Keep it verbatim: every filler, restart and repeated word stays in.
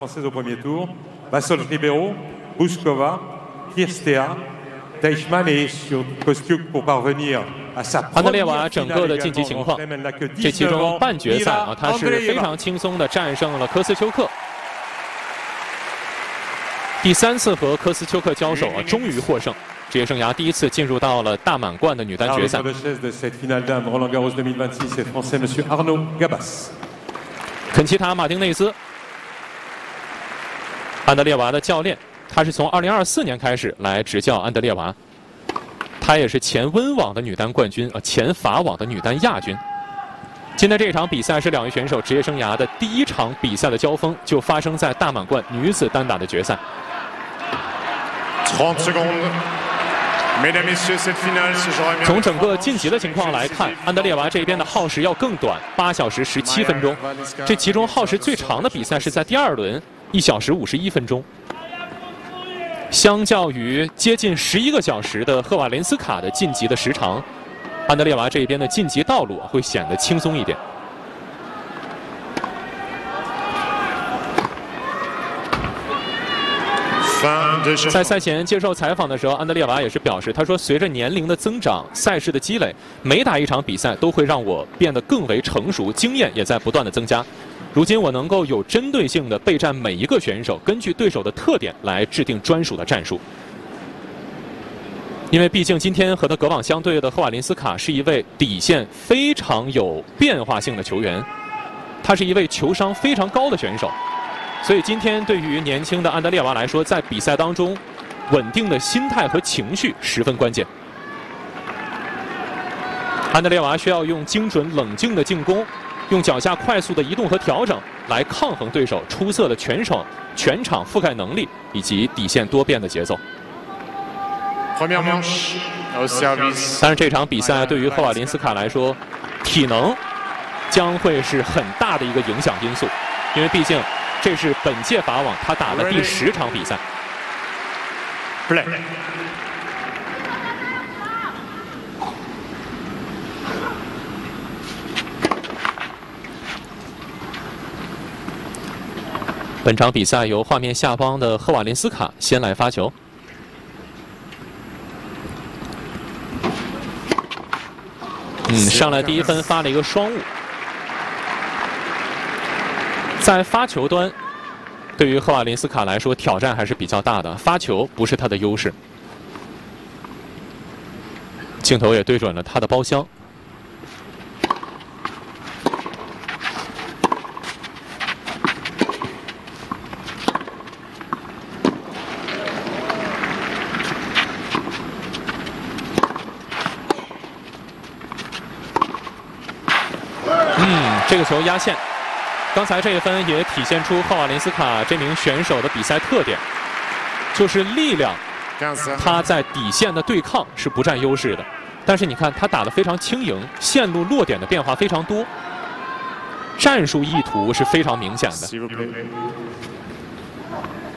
Française au premier tour, Bassol Ribeiro, Bouskova, Kirstea, Teichmann et sur Kostyuk pour parvenir à sa 安德烈娃整个的晋级情况，这其中半决赛啊，他是非常轻松的战胜了科斯丘克。第三次和科斯丘克交手啊，终于获胜，职业生涯第一次进入到了大满贯的女单决赛。肯奇塔·马丁内斯。 安德烈娃的教练，他是从二零二四年开始来执教安德烈娃，他也是前温网的女单冠军啊，前法网的女单亚军。今天这场比赛是两位选手职业生涯的第一场比赛的交锋，就发生在大满贯女子单打的决赛。从整个晋级的情况来看，安德烈娃这边的耗时要更短，八小时十七分钟。这其中耗时最长的比赛是在第二轮。 一小时五十一分钟，相较于接近十一个小时的赫瓦林斯卡的晋级的时长，安德烈娃这边的晋级道路会显得轻松一点。在赛前接受采访的时候，安德烈娃也是表示，他说：“随着年龄的增长，赛事的积累，每打一场比赛都会让我变得更为成熟，经验也在不断的增加。” 如今我能够有针对性的备战每一个选手，根据对手的特点来制定专属的战术。因为毕竟今天和他隔网相对的赫瓦林斯卡是一位底线非常有变化性的球员，他是一位球商非常高的选手，所以今天对于年轻的安德烈娃来说，在比赛当中稳定的心态和情绪十分关键。安德烈娃需要用精准冷静的进攻。 用脚下快速的移动和调整来抗衡对手出色的全手、全场覆盖能力以及底线多变的节奏。但是这场比赛对于赫瓦林斯卡来说，体能将会是很大的一个影响因素，因为毕竟这是本届法网他打的第十场比赛。Play。 本场比赛由画面下方的赫瓦林斯卡先来发球。嗯，上来第一分发了一个双误。在发球端，对于赫瓦林斯卡来说挑战还是比较大的，发球不是他的优势。镜头也对准了他的包厢。 这个球压线，刚才这一分也体现出赫瓦林斯卡这名选手的比赛特点，就是力量，他在底线的对抗是不占优势的。但是你看他打得非常轻盈，线路落点的变化非常多，战术意图是非常明显的。